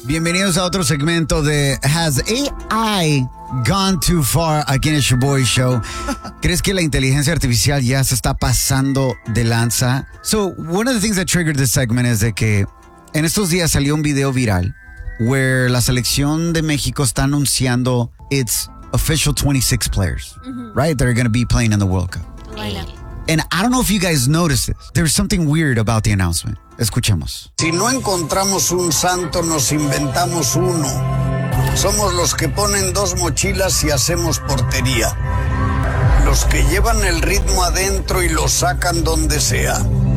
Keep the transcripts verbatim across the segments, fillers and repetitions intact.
Bienvenidos a otro segmento de Has A I Gone Too Far? Aquí en el Shoboy Show. ¿Crees que la inteligencia artificial ya se está pasando de lanza? So, one of the things that triggered this segment es de que en estos días salió un video viral where la selección de México está anunciando its official twenty-six players, mm-hmm. right? That are going to be playing in the World Cup. Right. And I don't know if you guys noticed this. There's something weird about the announcement. Escuchemos. Si no encontramos un santo, nos inventamos uno. Somos los que ponen dos mochilas y hacemos portería. Los que llevan el ritmo adentro y lo sacan donde sea.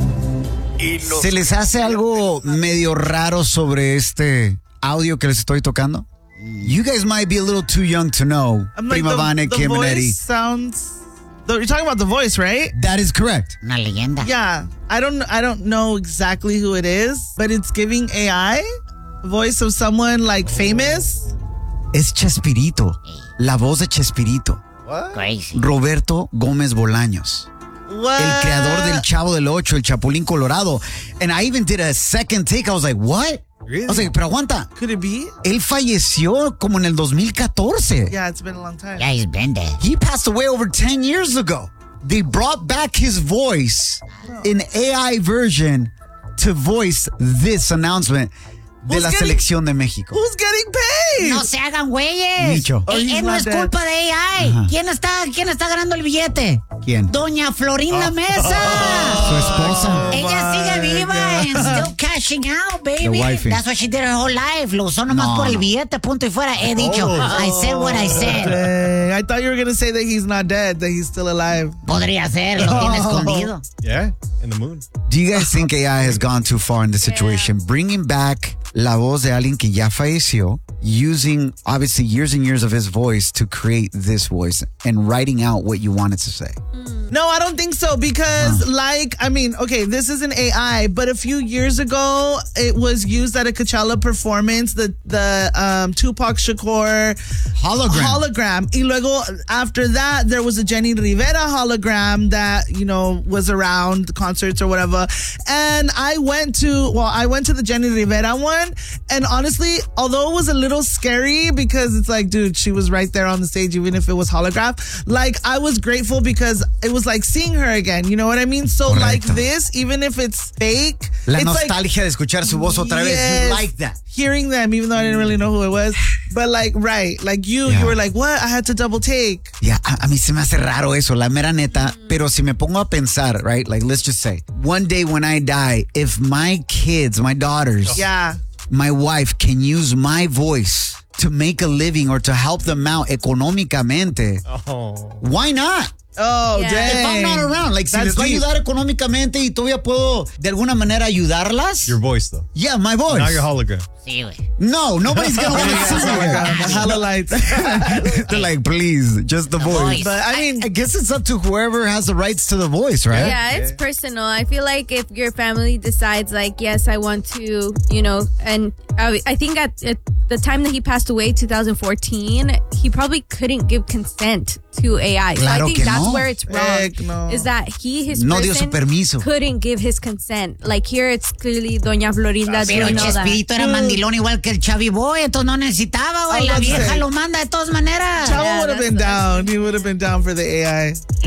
Y los... ¿Se les hace algo medio raro sobre este audio que les estoy tocando? You guys might be a little too young to know. I'm like Prima the, Vane, the Kim and voice Eddie. sounds... You're talking about the voice, right? That is correct. Una leyenda. Yeah. I don't I don't know exactly who it is, but it's giving A I voice of someone like famous. Es Chespirito. La voz de Chespirito. What? Crazy. Roberto Gómez Bolaños. What? El creador del Chavo del Ocho, el Chapulín Colorado. And I even did a second take. I was like, what? Really? I was like, pero aguanta. Could it be? Él falleció como en el dos mil catorce. Yeah, it's been a long time. Yeah, he's been dead. He passed away over ten years ago. They brought back his voice in A I version to voice this announcement de Who's la getting- selección de México. Who's getting paid? No se hagan güeyes. Micho. Oh, Eh, he's eh, no not es dead. culpa de A I. Ajá. ¿Quién está, ¿Quién está ganando el billete? ¿Quién? Doña Florinda Mesa. Su esposa. Ella my sigue viva God. and still cashing out, baby. The wifey. That's what she did her whole life. Lo usó nomás No, por el no. billete, punto y fuera. He dicho, I said what I said. Dang, I thought you were going to say that he's not dead, that he's still alive. Podría ser, lo tiene escondido. Yeah, in the moon. Do you guys think A I has gone too far in this situation? Bringing back la voz de alguien que ya falleció, using obviously years and years of his voice to create this voice and writing out what you wanted to say. No, I don't think so because, like, I mean, okay, this is an A I, but a few years ago, it was used at a Coachella performance, the the um, Tupac Shakur Hologram. hologram. Y luego, after that, there was a Jenny Rivera hologram that, you know, was around the concerts or whatever. And I went to, well, I went to the Jenny Rivera one. And honestly, although it was a little scary because it's like, dude, she was right there on the stage, even if it was holograph. Like, I was grateful because it was like seeing her again. You know what I mean? So, Correcto. like this, even if it's fake, La it's like, nostalgia de escuchar su voz otra vez. yes, You like that. hearing them, even though I didn't really know who it was. But like, right, like you, Yeah. you were like, what? I had to double take. Yeah, a, a mí se me hace raro eso, la mera neta. Pero si me pongo a pensar, right? Like, let's just say, one day when I die, if my kids, my daughters, Yeah. my wife can use my voice to make a living or to help them out económicamente, Oh. why not? Oh, Yeah. dang. If I'm not around, like, si That's les va a deep. ayudar económicamente y todavía puedo de alguna manera ayudarlas. Your voice, though. Yeah, my voice. Not your hologram. Sí, güey. No, nobody's gonna want to see Oh my God, it. the hella lights. They're like, please, just the, voice. voice. But I mean, I guess it's up to whoever has the rights to the voice, right? Yeah, it's personal. I feel like if your family decides, like, yes, I want to, you know, and I, I think at, at the time that he passed away, two thousand fourteen, he probably couldn't give consent to A I. So I Claro think que that's no. where it's wrong. Heck no. Is that he, his No dio su person, permiso. couldn't give his consent. Like here, it's clearly Doña Florinda Pero doing all that. Chespirito era mandilón igual que el Chavi Boy, entonces no necesitaba, güey. I was La about to vieja say. lo manda de todas maneras. Chavo Yeah, would have that's been what- down. He would have been down for the A I.